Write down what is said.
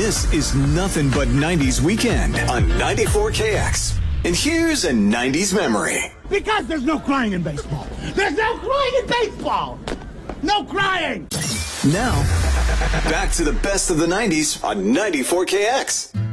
This is nothing but 90s weekend on 94KX. And here's a 90s memory. Because there's no crying in baseball. There's no crying in baseball. No crying. Now, back to the best of the 90s on 94KX.